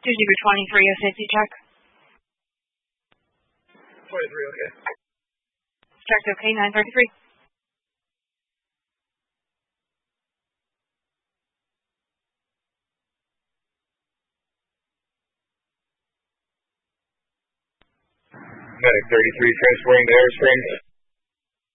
Zebra 23, a safety check. 23, okay. Checked okay, 933. Medic 33 transferring to Air Springs.